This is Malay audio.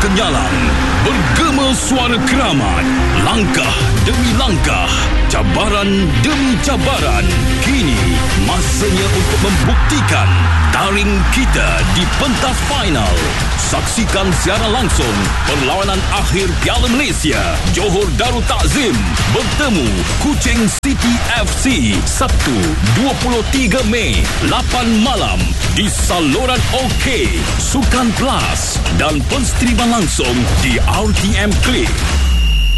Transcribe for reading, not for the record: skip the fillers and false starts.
kenyalang, bergema suara keramat, langkah demi langkah, cabaran demi cabaran. Kini masanya untuk membuktikan taring kita di pentas final. Saksikan secara langsung perlawanan akhir Piala Malaysia Johor Darul Takzim bertemu Kuching City FC Sabtu 23 Mei 8 malam di saluran OK, Sukan Plus dan penstriman langsung di RTM Klik.